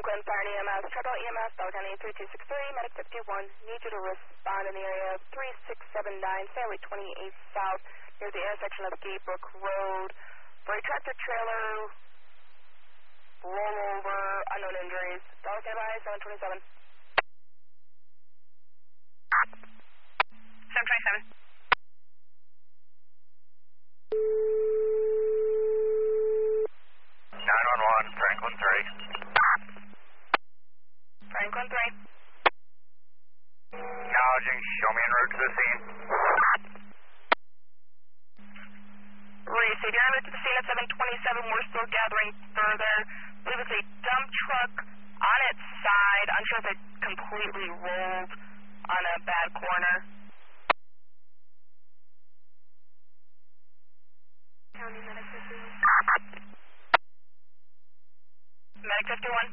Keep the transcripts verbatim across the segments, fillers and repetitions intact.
Oakland Fire and E M S, Treadwell E M S, Bell County three two six three, Medic fifty-one. Need you to respond in the area of three six seven nine, Fairway twenty-eight South, near the intersection of Gatebrook Road. For a tractor trailer rollover, unknown injuries. Dallas nearby, seven twenty-seven. seven twenty-seven. nine one one, Franklin three. Franklin three. Acknowledging, show me en route to the scene. Received. You're en route to the scene at seven twenty-seven. We're still gathering further. I believe it's a dump truck on its side. Unsure if it completely rolled on a bad corner. County Medic fifty-one. Medic fifty-one.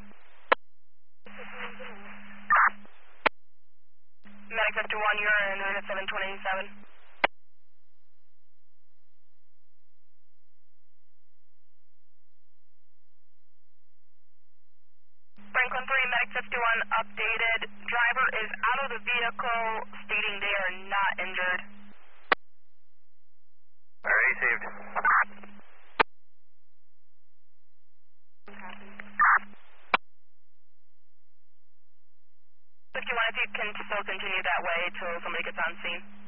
Medic fifty-one, you're en route at seven twenty-seven. Franklin three, Medic fifty-one updated. Driver is out of the vehicle, stating they are not injured. Received. fifty-one, if you can still continue that way till somebody gets on scene.